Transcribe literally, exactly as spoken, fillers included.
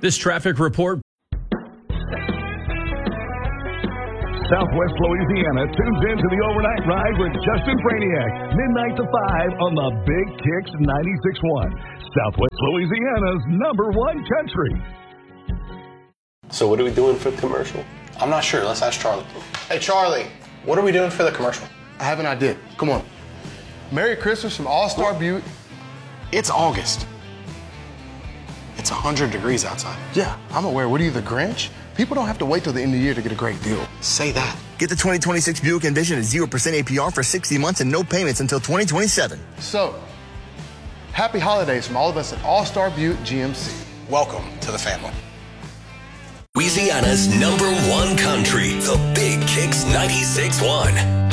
This traffic report. Southwest Louisiana tunes into the overnight ride with Justin Franiak, midnight to five on the Big Kicks ninety-six point one. Southwest Louisiana's number one country. So what are we doing for the commercial? I'm not sure. Let's ask Charlie. Hey, Charlie, what are we doing for the commercial? I have an idea. Come on. Merry Christmas from All-Star Butte. It's August. It's one hundred degrees outside. Yeah, I'm aware. What are you, the Grinch? People don't have to wait till the end of the year to get a great deal. Say that. Get the twenty twenty-six Buick Envision at zero percent A P R for sixty months and no payments until twenty twenty-seven. So, happy holidays from all of us at All-Star Butte G M C. Welcome to the family. Louisiana's number one country, the Big Kicks ninety-six point one.